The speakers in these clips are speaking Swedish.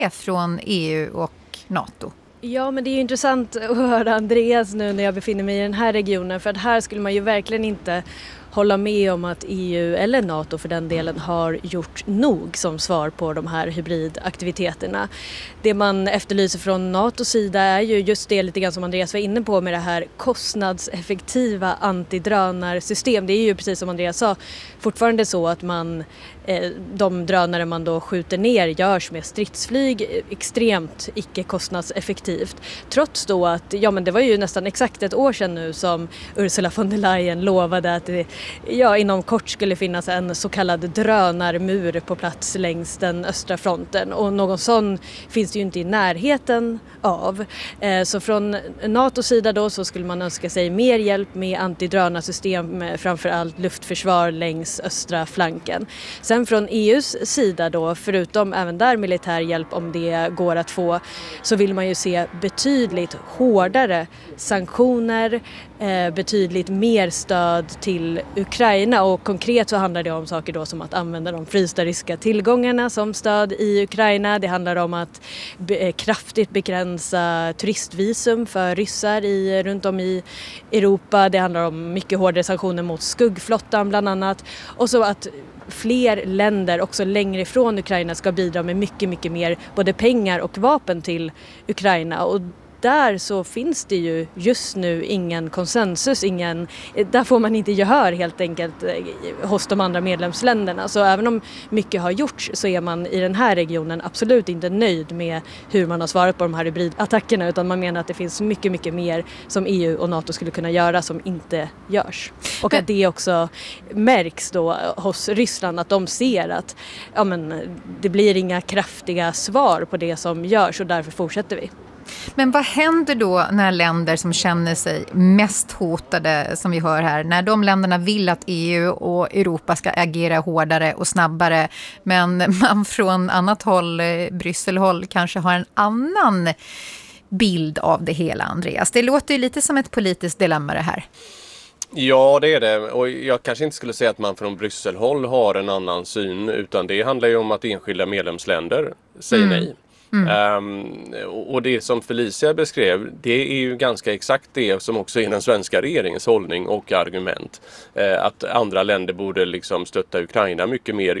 från EU och NATO? Ja, men det är ju intressant att höra Andreas nu när jag befinner mig i den här regionen, för att här skulle man ju verkligen inte hålla med om att EU eller NATO för den delen har gjort nog som svar på de här hybridaktiviteterna. Det man efterlyser från NATOs sida är ju just det lite grann som Andreas var inne på med det här kostnadseffektiva antidrönarsystem. Det är ju precis som Andreas sa fortfarande så att de drönare man då skjuter ner görs med stridsflyg extremt icke-kostnadseffektivt. Trots då att, men det var ju nästan exakt ett år sedan nu som Ursula von der Leyen lovade att det inom kort skulle finnas en så kallad drönarmur på plats längs den östra fronten, och någon sån finns det ju inte i närheten av. Så från NATOs sida då så skulle man önska sig mer hjälp med antidrönarsystem, framförallt luftförsvar längs östra flanken. Sen från EUs sida då, förutom även där militär hjälp om det går att få, så vill man ju se betydligt hårdare sanktioner, betydligt mer stöd till Ukraina, och konkret så handlar det om saker då som att använda de frysta ryska tillgångarna som stöd i Ukraina. Det handlar om att kraftigt begränsa turistvisum för ryssar runt om i Europa. Det handlar om mycket hårdare sanktioner mot skuggflottan bland annat, och så att fler länder också längre ifrån Ukraina ska bidra med mycket, mycket mer både pengar och vapen till Ukraina. Och där så finns det ju just nu ingen konsensus, där får man inte gehör helt enkelt hos de andra medlemsländerna. Så även om mycket har gjorts så är man i den här regionen absolut inte nöjd med hur man har svarat på de här hybridattackerna, utan man menar att det finns mycket, mycket mer som EU och NATO skulle kunna göra som inte görs. Och att det också märks då hos Ryssland, att de ser att det blir inga kraftiga svar på det som görs, och därför fortsätter vi. Men vad händer då när länder som känner sig mest hotade, som vi hör här, när de länderna vill att EU och Europa ska agera hårdare och snabbare, men man från annat håll, Brysselhåll, kanske har en annan bild av det hela, Andreas? Det låter ju lite som ett politiskt dilemma det här. Ja, det är det. Och jag kanske inte skulle säga att man från Brysselhåll har en annan syn, utan det handlar ju om att enskilda medlemsländer säger nej. Och det som Felicia beskrev, det är ju ganska exakt det som också är den svenska regeringens hållning och argument. Att andra länder borde liksom stötta Ukraina mycket mer,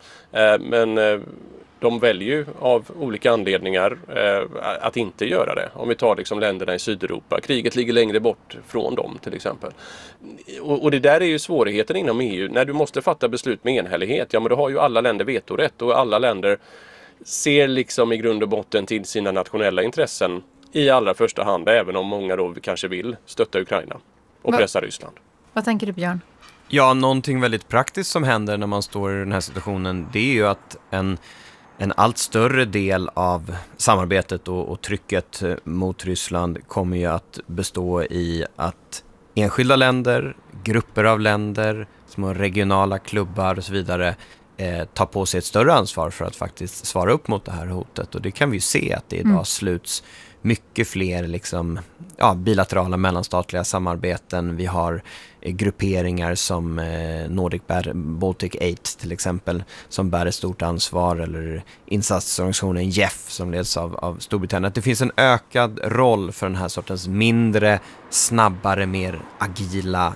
men de väljer ju av olika anledningar att inte göra det. Om vi tar liksom länderna i Sydeuropa. Kriget ligger längre bort från dem till exempel. Och det där är ju svårigheten inom EU. När du måste fatta beslut med enhällighet, men då har ju alla länder vetorätt, och alla länder ser liksom i grund och botten till sina nationella intressen i allra första hand, även om många då kanske vill stötta Ukraina och pressa Ryssland. Vad tänker du, Björn? Ja, någonting väldigt praktiskt som händer när man står i den här situationen, det är ju att en allt större del av samarbetet och trycket mot Ryssland kommer ju att bestå i att enskilda länder, grupper av länder, små regionala klubbar och så vidare ta på sig ett större ansvar för att faktiskt svara upp mot det här hotet. Och det kan vi ju se att det idag sluts mycket fler bilaterala mellanstatliga samarbeten. Vi har grupperingar som Nordic Baltic 8 till exempel, som bär ett stort ansvar, eller insatsorganisationen JEF som leds av Storbritannien. Att det finns en ökad roll för den här sortens mindre, snabbare, mer agila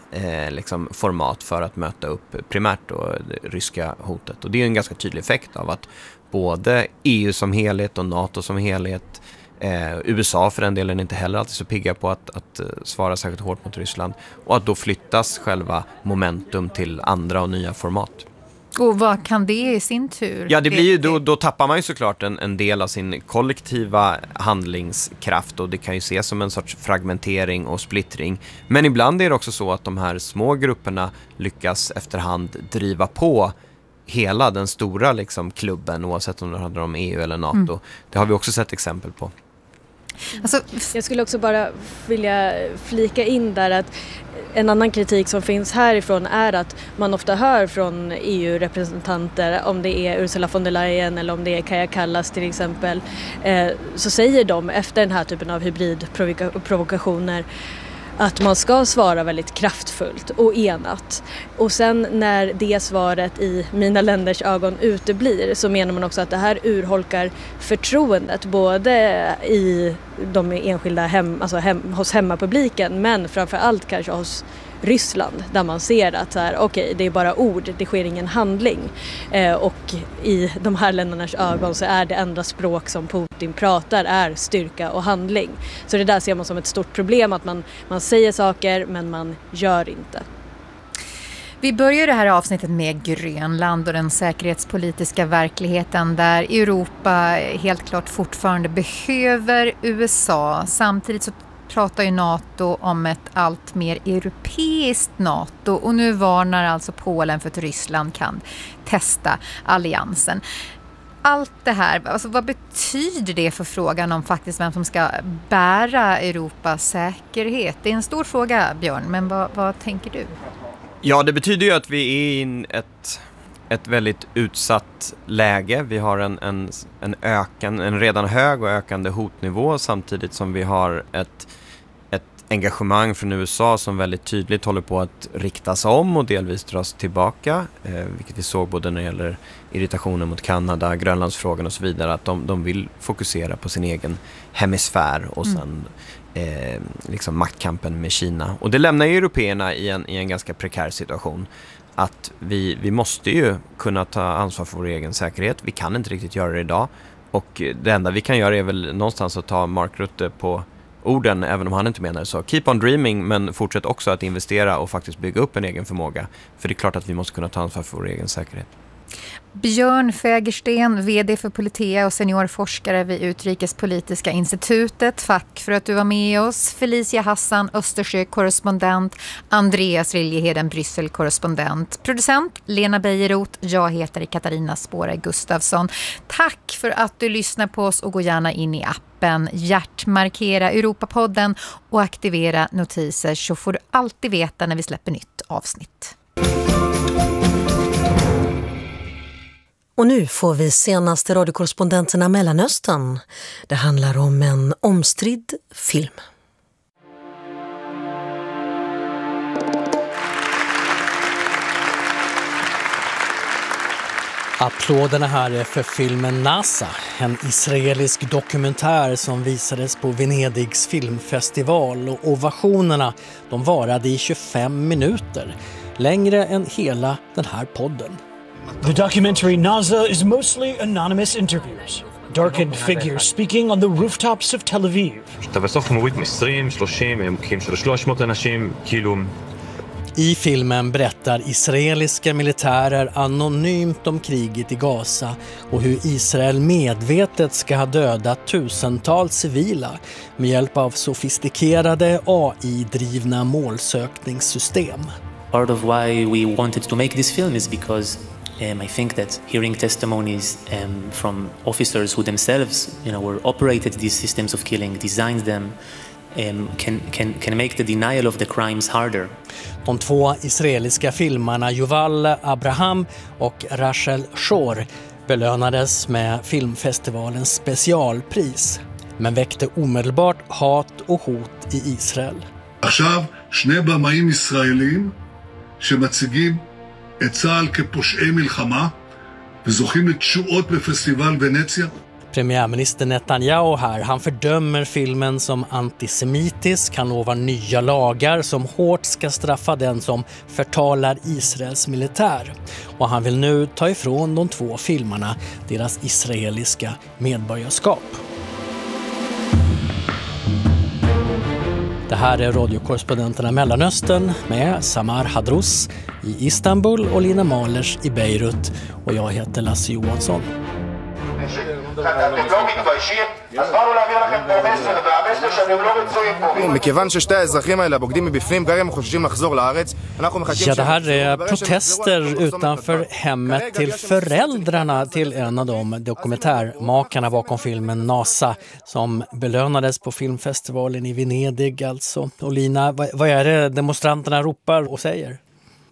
format för att möta upp primärt då det ryska hotet. Och det är en ganska tydlig effekt av att både EU som helhet och NATO som helhet, USA för den delen inte heller alltid så pigga på att svara särskilt hårt mot Ryssland, och att då flyttas själva momentum till andra och nya format. Och vad kan det i sin tur? Ja, det blir ju då tappar man ju såklart en del av sin kollektiva handlingskraft, och det kan ju ses som en sorts fragmentering och splittring. Men ibland är det också så att de här små grupperna lyckas efterhand driva på hela den stora klubben, oavsett om det handlar om EU eller NATO. Det har vi också sett exempel på. Alltså, jag skulle också bara vilja flika in där att en annan kritik som finns härifrån är att man ofta hör från EU-representanter, om det är Ursula von der Leyen eller om det är Kaja Kallas till exempel, så säger de efter den här typen av hybridprovokationer att man ska svara väldigt kraftfullt och enat. Och sen när det svaret i mina länders ögon uteblir så menar man också att det här urholkar förtroendet både i de enskilda hos hemmapubliken men framförallt kanske hos Ryssland där man ser att så här, okej, det är bara ord, det sker ingen handling. Och i de här ländernas ögon så är det enda språk som Putin pratar är styrka och handling. Så det där ser man som ett stort problem att man säger saker men man gör inte. Vi börjar det här avsnittet med Grönland och den säkerhetspolitiska verkligheten där Europa helt klart fortfarande behöver USA. Samtidigt så pratar ju NATO om ett allt mer europeiskt NATO och nu varnar alltså Polen för att Ryssland kan testa alliansen. Allt det här, alltså vad betyder det för frågan om faktiskt vem som ska bära Europas säkerhet? Det är en stor fråga, Björn, men vad tänker du? Ja, det betyder ju att vi är i ett väldigt utsatt läge. Vi har en redan hög och ökande hotnivå samtidigt som vi har ett engagemang från USA som väldigt tydligt håller på att riktas om och delvis dras tillbaka. Vilket vi såg både när det gäller irritationen mot Kanada, Grönlandsfrågan och så vidare. Att de vill fokusera på sin egen hemisfär och sen liksom maktkampen med Kina. Och det lämnar ju européerna i en ganska prekär situation. Att vi måste ju kunna ta ansvar för vår egen säkerhet. Vi kan inte riktigt göra det idag. Och det enda vi kan göra är väl någonstans att ta Mark Rutte på orden, även om han inte menar det så. Keep on dreaming, men fortsätt också att investera och faktiskt bygga upp en egen förmåga. För det är klart att vi måste kunna ta ansvar för vår egen säkerhet. Björn Fägersten, vd för Politea och seniorforskare vid Utrikespolitiska institutet. Tack för att du var med oss. Felicia Hassan, Östersjö-korrespondent. Andreas Riljeheden, Bryssel-korrespondent. Producent Lena Bejerot. Jag heter Katarina Spåre Gustafsson. Tack för att du lyssnar på oss och gå gärna in i appen. Hjärtmarkera Europapodden och aktivera notiser så får du alltid veta när vi släpper nytt avsnitt. Och nu får vi senaste radiokorrespondenterna Mellanöstern. Det handlar om en omstridd film. Applåderna här är för filmen NASA, en israelisk dokumentär som visades på Venedigs filmfestival och ovationerna de varade i 25 minuter, längre än hela den här podden. The documentary NASA is mostly anonymous interviews. Darkened figures speaking on the rooftops of Tel Aviv. I filmen berättar israeliska militärer anonymt om kriget i Gaza och hur Israel medvetet ska ha dödat tusentals civila med hjälp av sofistikerade AI-drivna målsökningssystem. Part of why we wanted to make this film is because I think that hearing testimonies from officers who themselves, were operated these systems of killing, designed them, can make the denial of the crimes harder. De två israeliska filmarna Yuval Abraham och Rachel Shor belönades med filmfestivalens specialpris, men väckte omedelbart hat och hot i Israel. עכשיו שני במאים ישראלים שמציגים את צה"ל כפושעי מלחמה וזוכים לתשואות בפסטיבל ונציה. Premiärminister Netanyahu här, han fördömer filmen som antisemitisk. Han lovar nya lagar som hårt ska straffa den som förtalar Israels militär. Och han vill nu ta ifrån de två filmerna deras israeliska medborgarskap. Det här är radiokorrespondenterna Mellanöstern med Samar Hadrous i Istanbul och Lina Mahlers i Beirut. Och jag heter Lasse Johansson. Ja, det här är protester utanför hemmet till föräldrarna till en av de dokumentärmakarna bakom filmen NASA som belönades på filmfestivalen i Venedig alltså. Och Lina, vad är det demonstranterna ropar och säger?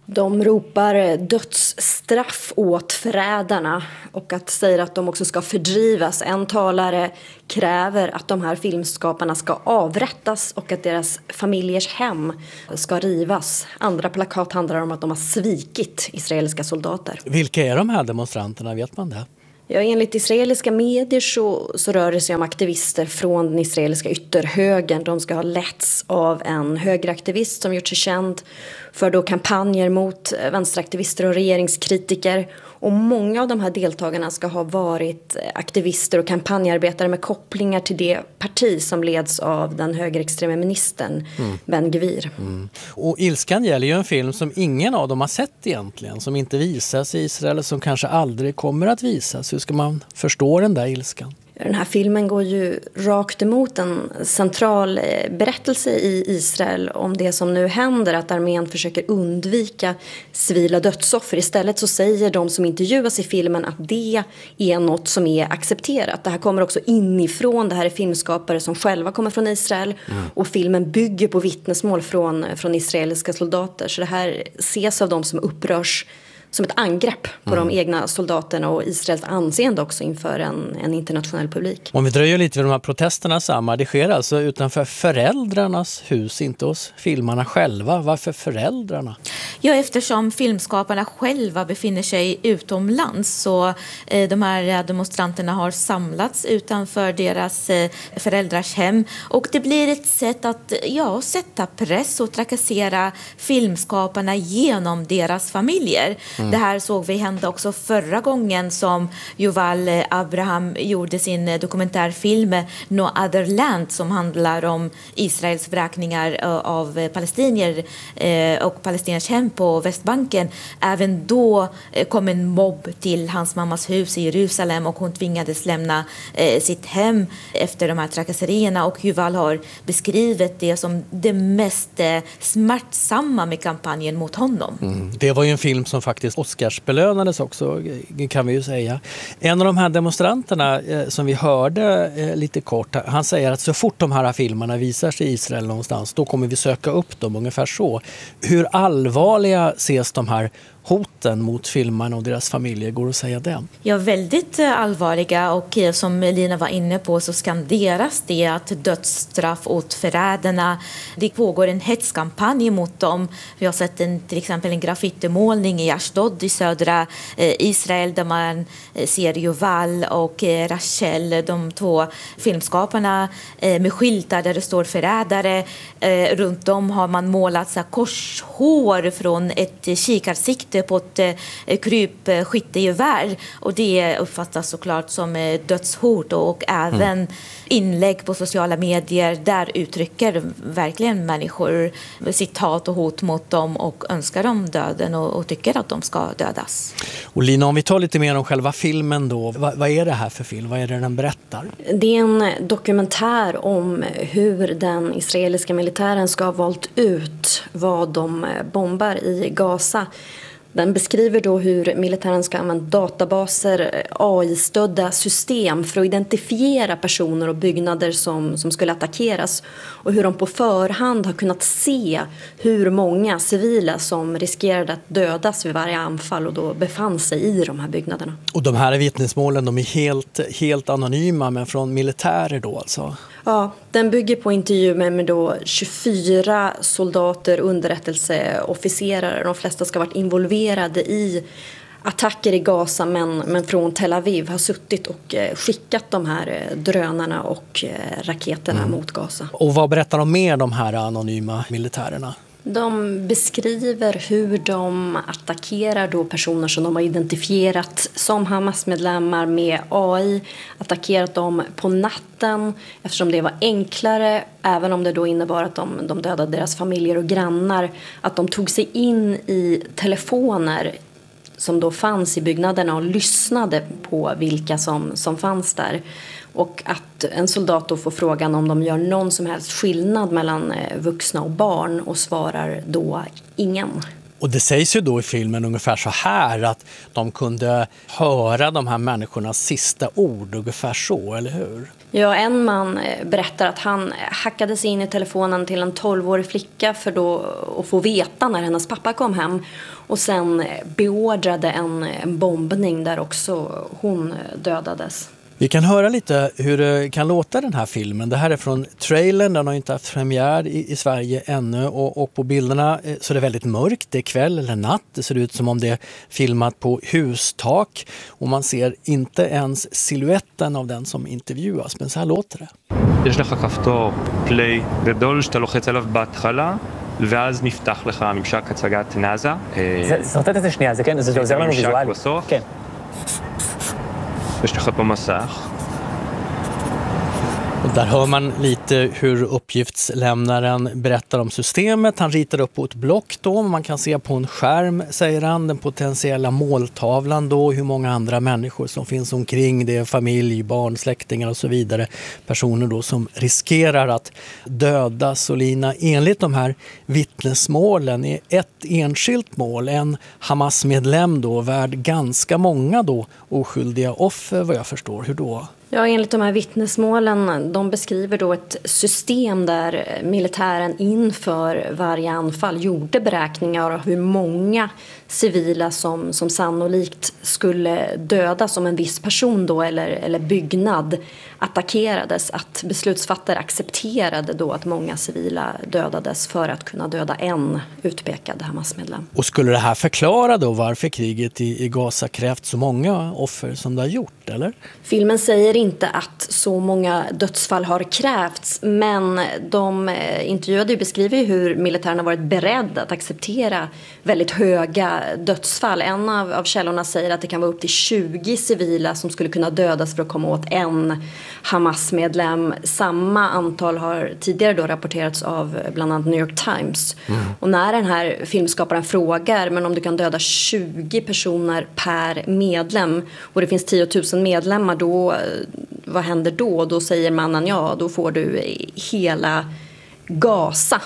De ropar dödsstraff åt förrädarna och säger att de också ska fördrivas. En talare kräver att de här filmskaparna ska avrättas och att deras familjers hem ska rivas. Andra plakat handlar om att de har svikit israeliska soldater. Vilka är de här demonstranterna, vet man det? Ja, enligt israeliska medier så rör det sig om aktivister från den israeliska ytterhögern. De ska ha letts av en högeraktivist som gjort sig känd för då kampanjer mot vänsteraktivister och regeringskritiker. Och många av de här deltagarna ska ha varit aktivister och kampanjarbetare med kopplingar till det parti som leds av den högerextrema ministern Ben Gvir. Och ilskan gäller ju en film som ingen av dem har sett egentligen, som inte visas i Israel, som kanske aldrig kommer att visas. Hur ska man förstå den där ilskan? Den här filmen går ju rakt emot en central berättelse i Israel om det som nu händer, att armén försöker undvika civila dödsoffer. Istället så säger de som intervjuas i filmen att det är något som är accepterat. Det här kommer också inifrån, det här är filmskapare som själva kommer från Israel och filmen bygger på vittnesmål från israeliska soldater. Så det här ses av de som upprörs som ett angrepp på de egna soldaterna och Israels anseende också inför en internationell publik. Om vi dröjer lite vid de här protesterna samma, det sker alltså utanför föräldrarnas hus, inte hos filmarna själva. Varför föräldrarna? Ja, eftersom filmskaparna själva befinner sig utomlands, så de här demonstranterna har samlats utanför deras föräldrars hem, och det blir ett sätt att sätta press och trakassera filmskaparna genom deras familjer. Det här såg vi hända också förra gången som Yuval Abraham gjorde sin dokumentärfilm No Other Land, som handlar om Israels vräkningar av palestinier och palestiniers hem på Västbanken. Även då kom en mobb till hans mammas hus i Jerusalem och hon tvingades lämna sitt hem efter de här trakasserierna, och Yuval har beskrivit det som det mest smärtsamma med kampanjen mot honom. Det var ju en film som faktiskt Oscarsbelönades också, kan vi ju säga. En av de här demonstranterna som vi hörde lite kort, han säger att så fort de här filmerna visar sig i Israel någonstans, då kommer vi söka upp dem, ungefär så. Hur allvarliga ses de här hoten mot filmarna och deras familjer, går att säga det? Ja, väldigt allvarliga, och som Lina var inne på så skanderas det att dödsstraff åt förrädarna. Det pågår en hetskampanj mot dem. Vi har sett till exempel en graffitimålning i Ashdod i södra Israel där man ser Yuval och Rachel, de två filmskaparna, med skyltar där det står förrädare. Runt om har man målat så korshår från ett kikarsikte på ett krypskyttegevär, och det uppfattas såklart som dödshot, och även inlägg på sociala medier där uttrycker verkligen människor citat och hot mot dem och önskar dem döden och tycker att de ska dödas. Och Lina, om vi tar lite mer om själva filmen då, vad är det här för film? Vad är det den berättar? Det är en dokumentär om hur den israeliska militären ska ha valt ut vad de bombar i Gaza. Den beskriver då hur militären ska använda databaser, AI-stödda system för att identifiera personer och byggnader som skulle attackeras, och hur de på förhand har kunnat se hur många civila som riskerade att dödas vid varje anfall och då befann sig i de här byggnaderna. Och de här vittnesmålen, de är helt anonyma, men från militärer då alltså? Ja, den bygger på intervju med då 24 soldater, underrättelseofficerare. De flesta ska ha varit involverade i attacker i Gaza, men från Tel Aviv har suttit och skickat de här drönarna och raketerna mot Gaza. Och vad berättar de mer, de här anonyma militärerna? De beskriver hur de attackerar då personer som de har identifierat som Hamas-medlemmar med AI, attackerat dem på natten eftersom det var enklare, även om det då innebar att de dödade deras familjer och grannar, att de tog sig in i telefoner som då fanns i byggnaderna och lyssnade på vilka som fanns där. Och att en soldat då får frågan om de gör någon som helst skillnad mellan vuxna och barn och svarar då ingen. Och det sägs ju då i filmen ungefär så här att de kunde höra de här människornas sista ord, ungefär så, eller hur? Ja, en man berättar att han hackade sig in i telefonen till en 12-årig flicka för då att få veta när hennes pappa kom hem. Och sen beordrade en bombning där också hon dödades. Vi kan höra lite hur det kan låta den här filmen. Det här är från trailern, den har inte haft premiär i Sverige ännu. Och på bilderna så är det väldigt mörkt, det är kväll eller natt. Det ser ut som om det är filmat på hustak. Och man ser inte ens siluetten av den som intervjuas, men så här låter det. יש לך כפתור פליי גדול שאתה לוחץ עליו בהתחלה ואז נפתח לך ממשק הצגת נאזה. סרטט את זה שנייה, זה כן, זה עוזר לנו ויזואלית. כן. יש לך פה מסך. Och där hör man lite hur uppgiftslämnaren berättar om systemet. Han ritar upp på ett block då. Man kan se på en skärm, säger han, den potentiella måltavlan då. Hur många andra människor som finns omkring. Det är familj, barn, släktingar och så vidare. Personer då som riskerar att dödas. Och Lina, enligt de här vittnesmålen är ett enskilt mål, en Hamas-medlem då, värd ganska många då oskyldiga offer, vad jag förstår. Hur då? Ja, enligt de här vittnesmålen, de beskriver då ett system där militären inför varje anfall gjorde beräkningar av hur många civila som sannolikt skulle dödas om en viss person då eller byggnad attackerades. Att beslutsfattare accepterade då att många civila dödades för att kunna döda en utpekad Hamas-medlem. Och skulle det här förklara då varför kriget i Gaza krävt så många offer som det har gjort, eller? Filmen säger inte att så många dödsfall har krävts, men de intervjuade beskriver ju hur militären har varit beredd att acceptera väldigt höga dödsfall. En av källorna säger att det kan vara upp till 20 civila som skulle kunna dödas för att komma åt en Hamas-medlem. Samma antal har tidigare då rapporterats av bland annat New York Times. Och när den här filmskaparen frågar, men om du kan döda 20 personer per medlem och det finns 10 000 medlemmar, då vad händer då? Då säger mannen, ja, då får du hela Gaza.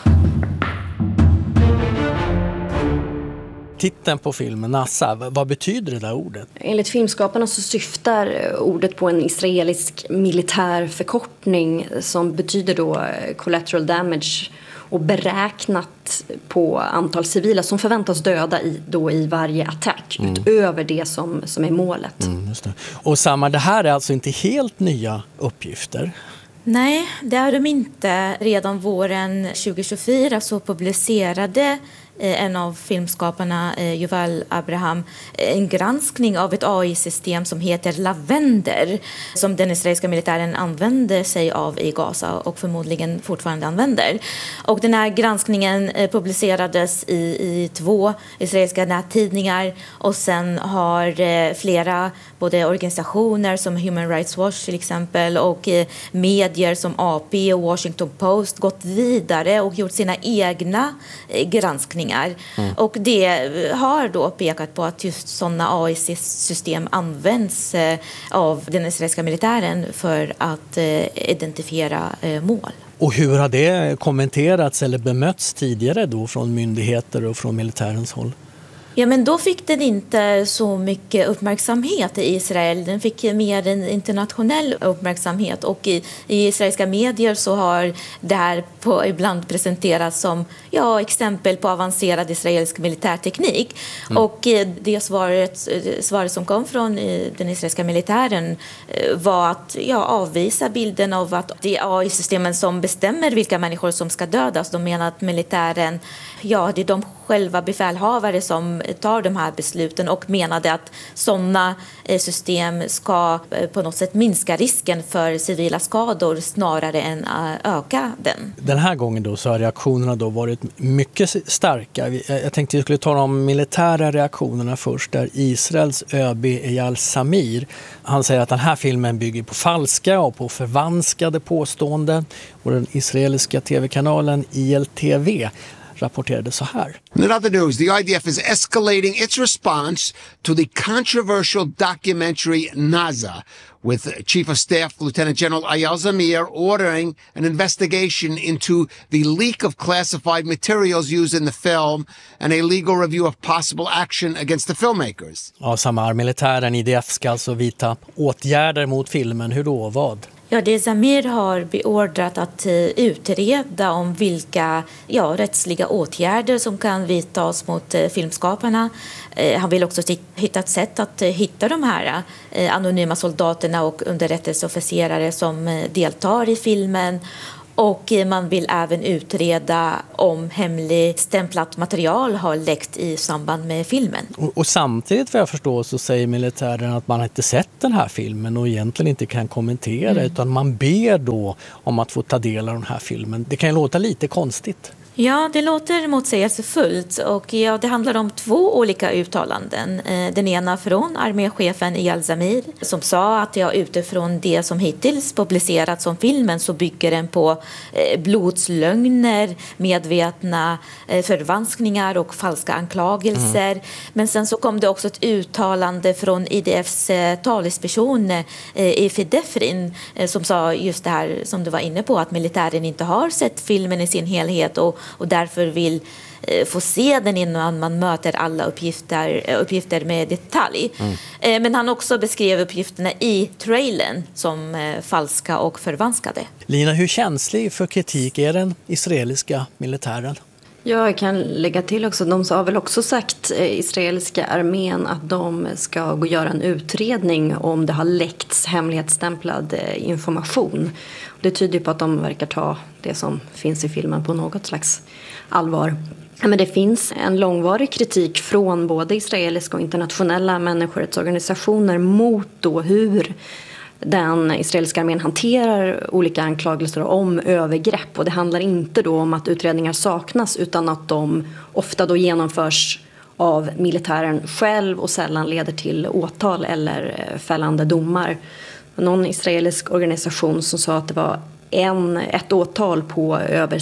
Titeln på filmen, Nasa, vad betyder det där ordet? Enligt filmskaparna så syftar ordet på en israelisk militär förkortning som betyder då collateral damage och beräknat på antal civila som förväntas döda i varje attack utöver det som är målet. Just det. Och Samar, det här är alltså inte helt nya uppgifter? Nej, det är de inte. Redan våren 2024 så publicerade en av filmskaparna, Yuval Abraham, en granskning av ett AI-system som heter Lavender, som den israeliska militären använder sig av i Gaza och förmodligen fortfarande använder. Och den här granskningen publicerades i 2 israeliska nättidningar, och sen har flera både organisationer som Human Rights Watch till exempel och medier som AP och Washington Post gått vidare och gjort sina egna granskningar. Och det har då pekat på att just sådana AI-system används av den israeliska militären för att identifiera mål. Och hur har det kommenterats eller bemötts tidigare då från myndigheter och från militärens håll? Ja, men då fick den inte så mycket uppmärksamhet i Israel. Den fick mer en internationell uppmärksamhet. Och i israeliska medier så har det här ibland presenterats som exempel på avancerad israelisk militärteknik. Och det svaret som kom från den israeliska militären var att avvisa bilden av att det är AI-systemen som bestämmer vilka människor som ska dödas. De menar att militären, det är de själva befälhavare som tar de här besluten, och menade att sådana system ska på något sätt minska risken för civila skador snarare än öka den. Den här gången då så har reaktionerna då varit mycket starka. Jag tänkte jag skulle ta de militära reaktionerna först, där Israels ÖB Eyal Zamir, han säger att den här filmen bygger på falska och på förvanskade påståenden, och den israeliska tv-kanalen ILTV, rapporterade så här. In other news, the IDF is escalating its response to the controversial documentary Naza, with Chief of Staff Lieutenant General Ayal Zamir ordering an investigation into the leak of classified materials used in the film and a legal review of possible action against the filmmakers. Ja, Samar-militären IDF ska alltså vidta åtgärder mot filmen. Hur då? Vad? Ja, det Zamir har beordrat att utreda om vilka rättsliga åtgärder som kan vidtas mot filmskaparna. Han vill också hitta ett sätt att hitta de här anonyma soldaterna och underrättelseofficerare som deltar i filmen. Och man vill även utreda om hemligstämplat material har läckt i samband med filmen. Och samtidigt, för jag förstår, så säger militären att man inte sett den här filmen och egentligen inte kan kommentera, utan man ber då om att få ta del av den här filmen. Det kan ju låta lite konstigt. Ja, det låter motsägelsefullt och det handlar om 2 olika uttalanden. Den ena från arméchefen Ayal Zamir som sa att utifrån det som hittills publicerats om filmen så bygger den på blodslögner, medvetna förvanskningar och falska anklagelser. Men sen så kom det också ett uttalande från IDFs talesperson Efi Defrin som sa just det här som du var inne på, att militären inte har sett filmen i sin helhet och därför vill få se den innan man möter alla uppgifter med detalj. Men han också beskrev uppgifterna i trailern som falska och förvanskade. Lina, hur känslig för kritik är den israeliska militären? Jag kan lägga till också, de har väl också sagt, israeliska armén, att de ska gå och göra en utredning om det har läckts hemlighetsstämplad information. Det tyder på att de verkar ta det som finns i filmen på något slags allvar. Men det finns en långvarig kritik från både israeliska och internationella människorättsorganisationer mot då hur den israeliska armén hanterar olika anklagelser om övergrepp. Och det handlar inte då om att utredningar saknas utan att de ofta då genomförs av militären själv och sällan leder till åtal eller fällande domar. Någon israelisk organisation som sa att det var ett åtal på över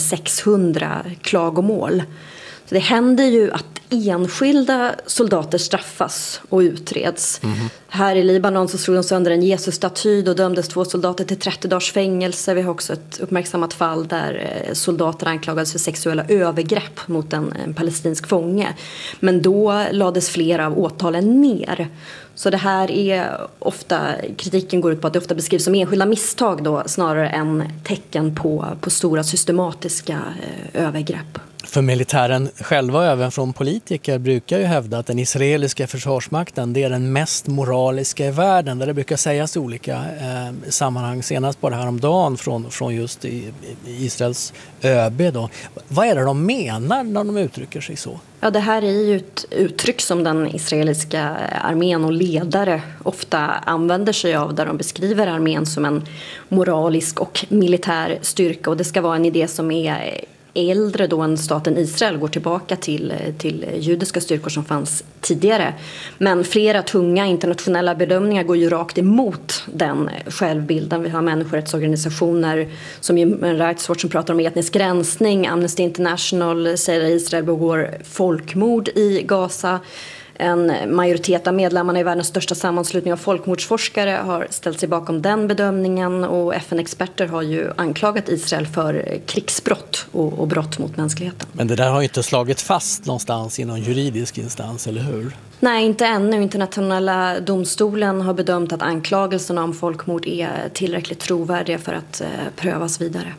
600 klagomål. Så det händer ju att enskilda soldater straffas och utreds. Här i Libanon så slog de sönder en Jesus-staty och dömdes 2 soldater till 30 dagars fängelse. Vi har också ett uppmärksammat fall där soldater anklagades för sexuella övergrepp mot en palestinsk fånge. Men då lades flera av åtalen ner. Så det här är ofta, kritiken går ut på att det ofta beskrivs som enskilda misstag då, snarare än tecken på stora systematiska övergrepp. För militären själva och även från politiker brukar ju hävda att den israeliska försvarsmakten, det är den mest moraliska i världen, där det brukar sägas i olika sammanhang, senast bara häromdagen från just Israels ÖB då. Vad är det de menar när de uttrycker sig så? Ja, det här är ju ett uttryck som den israeliska armén och ledare ofta använder sig av, där de beskriver armén som en moralisk och militär styrka, och det ska vara en idé som är äldre då än staten Israel, går tillbaka till judiska styrkor som fanns tidigare. Men flera tunga internationella bedömningar går ju rakt emot den självbilden. Vi har människorättsorganisationer som Human Rights Watch som pratar om etnisk rensning. Amnesty International säger att Israel begår folkmord i Gaza. En majoritet av medlemmarna i världens största sammanslutning av folkmordsforskare har ställt sig bakom den bedömningen, och FN-experter har ju anklagat Israel för krigsbrott och brott mot mänskligheten. Men det där har ju inte slagit fast någonstans i någon juridisk instans, eller hur? Nej, inte ännu. Internationella domstolen har bedömt att anklagelserna om folkmord är tillräckligt trovärdiga för att prövas vidare.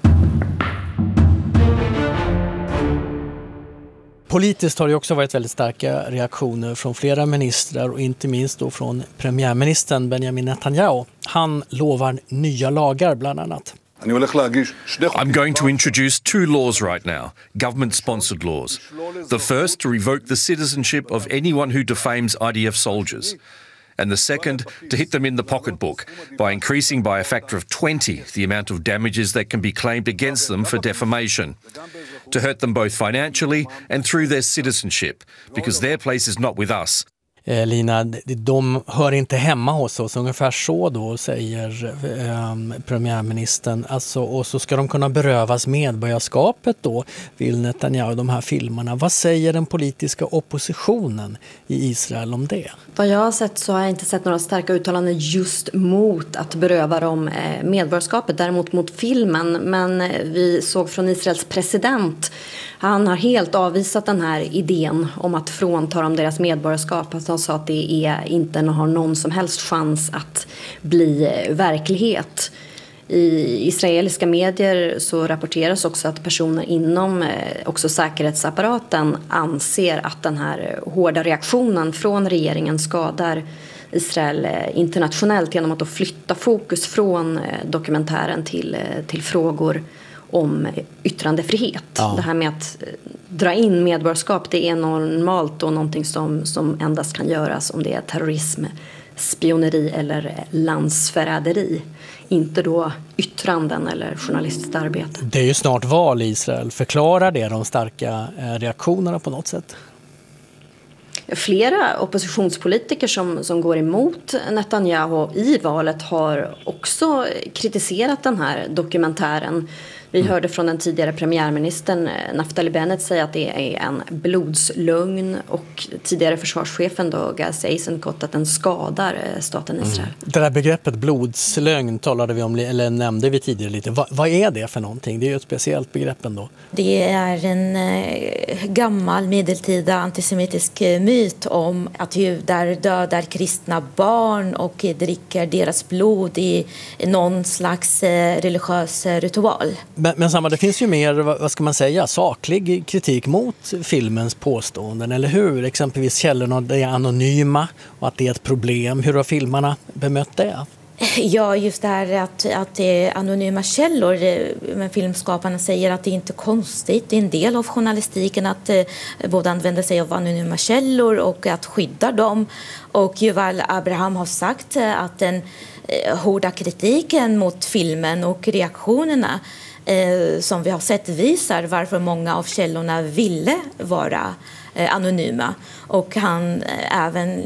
Politiskt har det också varit väldigt starka reaktioner från flera ministrar och inte minst då från premiärministern Benjamin Netanyahu. Han lovar nya lagar bland annat. I'm going to introduce 2 laws right now, government-sponsored laws. The first to revoke the citizenship of anyone who defames IDF soldiers. And the second, to hit them in the pocketbook by increasing by a factor of 20 the amount of damages that can be claimed against them for defamation. To hurt them both financially and through their citizenship, because their place is not with us. Lina, de hör inte hemma hos oss, ungefär så då säger premiärministern. Alltså, och så ska de kunna berövas medborgarskapet då, vill Netanyahu, de här filmerna. Vad säger den politiska oppositionen i Israel om det? Vad jag har sett så har jag inte sett några starka uttalanden just mot att beröva dem medborgarskapet, däremot mot filmen. Men vi såg från Israels president, han har helt avvisat den här idén om att frånta dem deras medborgarskap. Han sa att det inte har någon som helst chans att bli verklighet. I israeliska medier så rapporteras också att personer inom också säkerhetsapparaten anser att den här hårda reaktionen från regeringen skadar Israel internationellt genom att då flytta fokus från dokumentären till frågor om yttrandefrihet. Ja. Det här med att dra in medborgarskap, det är normalt och någonting som endast kan göras om det är terrorism, spioneri eller landsförräderi. Inte då yttranden eller journalistiskt arbete. Det är ju snart val i Israel. Förklarar det de starka reaktionerna på något sätt? Flera oppositionspolitiker som går emot Netanyahu i valet har också kritiserat den här dokumentären. Vi hörde från den tidigare premiärministern Naftali Bennett säga att det är en blodslögn, och tidigare försvarschefen då, Gaz Eisenkot, att den skadar staten Israel. Det där begreppet blodslögn talade vi om, eller nämnde vi tidigare lite. Vad är det för någonting? Det är ju ett speciellt begrepp ändå. Det är en gammal medeltida antisemitisk myt om att judar dödar kristna barn och dricker deras blod i någon slags religiös ritual. Men samma, det finns ju mer, vad ska man säga, saklig kritik mot filmens påståenden, eller hur? Exempelvis källorna är anonyma och att det är ett problem. Hur har filmarna bemött det? Ja, just det här att det är anonyma källor. Men filmskaparna säger att det inte är konstigt. Det är en del av journalistiken att både använda sig av anonyma källor och att skydda dem. Och Yuval Abraham har sagt att den hårda kritiken mot filmen och reaktionerna som vi har sett visar varför många av källorna ville vara anonyma. Och han även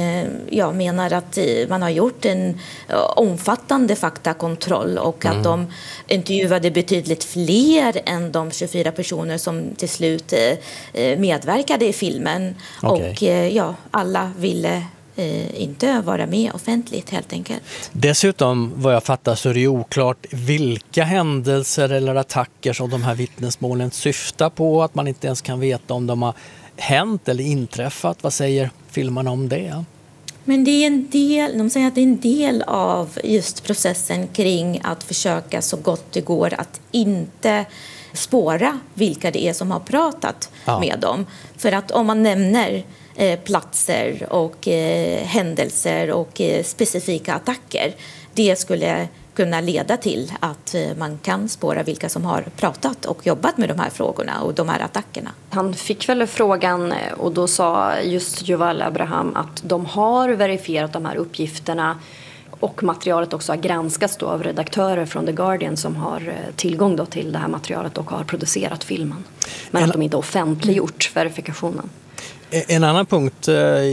menar att man har gjort en omfattande faktakontroll och att de intervjuade betydligt fler än de 24 personer som till slut medverkade i filmen. Okay. Och alla ville inte vara med offentligt helt enkelt. Dessutom, vad jag fattar, så är det oklart vilka händelser eller attacker som de här vittnesmålen syftar på, att man inte ens kan veta om de har hänt eller inträffat. Vad säger filmarna om det? Men det är en del, de säger att det är en del av just processen kring att försöka så gott det går att inte spåra vilka det är som har pratat med dem. För att om man nämner platser och händelser och specifika attacker, det skulle kunna leda till att man kan spåra vilka som har pratat och jobbat med de här frågorna och de här attackerna. Han fick väl frågan, och då sa just Yuval Abraham att de har verifierat de här uppgifterna, och materialet också har granskats då av redaktörer från The Guardian som har tillgång då till det här materialet och har producerat filmen. Men att de inte offentliggjort verifikationen. En annan punkt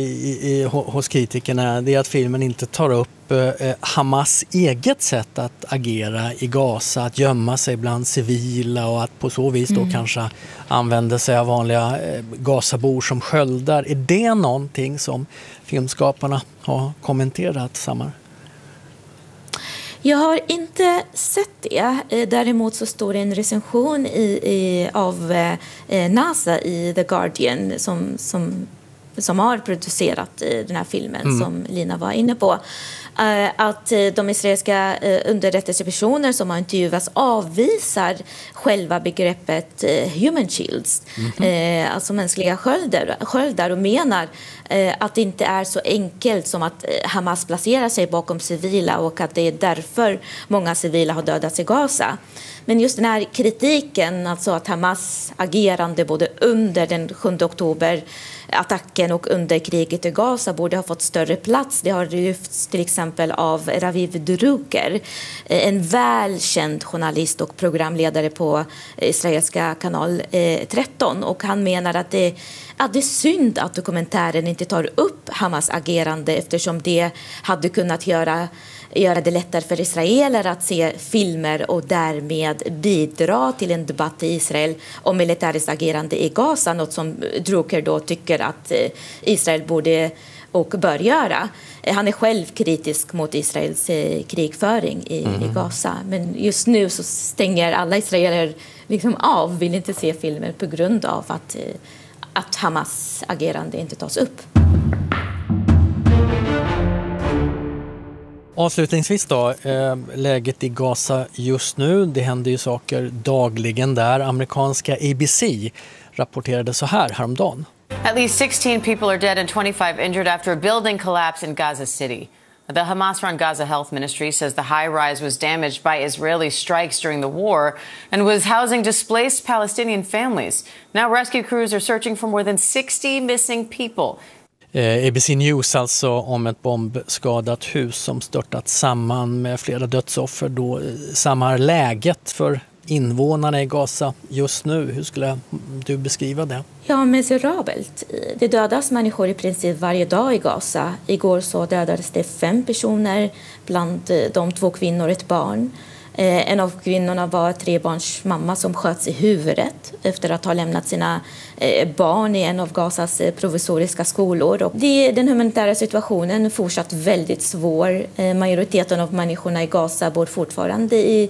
hos kritikerna är att filmen inte tar upp Hamas eget sätt att agera i Gaza, att gömma sig bland civila och att på så vis då kanske använda sig av vanliga Gazabor som sköldar. Är det någonting som filmskaparna har kommenterat, Samar? Jag har inte sett det. Däremot så står det en recension av NASA i The Guardian som har producerat den här filmen som Lina var inne på. Att de israeliska underrättelsepersoner som har intervjuats avvisar själva begreppet human shields, alltså mänskliga sköldar, och menar att det inte är så enkelt som att Hamas placerar sig bakom civila och att det är därför många civila har dödats i Gaza. Men just den här kritiken, alltså att Hamas agerande både under den 7 oktober attacken och under kriget i Gaza borde ha fått större plats. Det har lyfts till exempel exempel av Raviv Drucker, en välkänd journalist och programledare på israeliska kanal 13. Och han menar att det är synd att dokumentären inte tar upp Hamas agerande, eftersom det hade kunnat göra det lättare för israeler att se filmer och därmed bidra till en debatt i Israel om militärens agerande i Gaza, något som Drucker då tycker att Israel borde och bör göra. Han är själv kritisk mot Israels krigföring i Gaza, men just nu så stänger alla israeler liksom av, vill inte se filmer på grund av att Hamas agerande inte tas upp. Avslutningsvis då, läget i Gaza just nu, det händer ju saker dagligen där. Amerikanska ABC rapporterade så här häromdagen. At least 16 people are dead and 25 injured after a building collapse in Gaza City. The Hamas-run Gaza Health Ministry says the high-rise was damaged by Israeli strikes during the war and was housing displaced Palestinian families. Now rescue crews are searching for more than 60 missing people. ABC News alltså om ett bombskadat hus som störtat samman med flera dödsoffer. Då samma läget för invånarna i Gaza just nu. Hur skulle du beskriva det? Ja, miserabelt. Det dödas människor i princip varje dag i Gaza. Igår så dödades det 5 personer, bland de 2 kvinnor och ett barn. En av kvinnorna var 3-barns mamma som sköts i huvudet efter att ha lämnat sina barn i en av Gazas provisoriska skolor. Och den humanitära situationen är fortsatt väldigt svår. Majoriteten av människorna i Gaza bor fortfarande i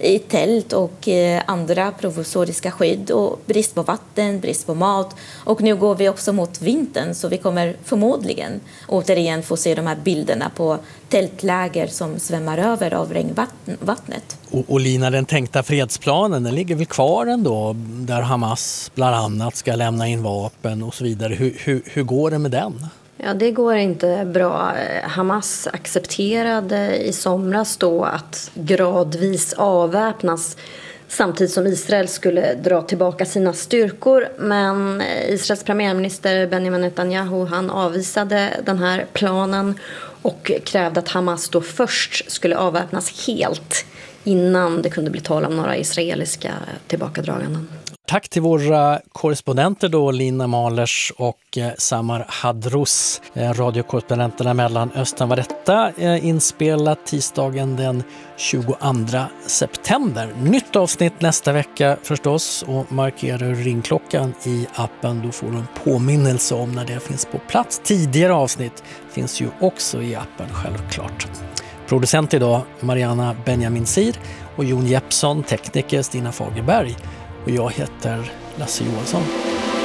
tält och andra provisoriska skydd, och brist på vatten, brist på mat. Och nu går vi också mot vintern, så vi kommer förmodligen återigen få se de här bilderna på tältläger som svämmar över av regnvattnet. Och Lina, den tänkta fredsplanen, den ligger väl kvar ändå, där Hamas bland annat ska lämna in vapen och så vidare. Hur går det med den? Ja, det går inte bra. Hamas accepterade i somras då att gradvis avväpnas samtidigt som Israel skulle dra tillbaka sina styrkor. Men Israels premiärminister Benjamin Netanyahu, han avvisade den här planen och krävde att Hamas då först skulle avväpnas helt innan det kunde bli tal om några israeliska tillbakadraganden. Tack till våra korrespondenter då, Lina Malers och Samar Hadrous. Radiokorrespondenterna Mellanöstern var detta inspelat tisdagen den 22 september. Nytt avsnitt nästa vecka förstås, och markerar ringklockan i appen. Då får du en påminnelse om när det finns på plats. Tidigare avsnitt finns ju också i appen, självklart. Producent idag Mariana Benjamin Sir och Jon Jeppsson, tekniker Stina Fagerberg. Och jag heter Lasse Johansson.